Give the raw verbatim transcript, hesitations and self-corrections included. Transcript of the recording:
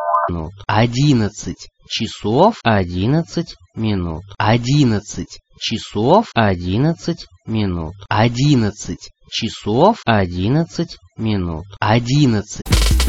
минут. Одиннадцать часов одиннадцать минут. Одиннадцать часов одиннадцать минут. Одиннадцать часов одиннадцать минут. Одиннадцать.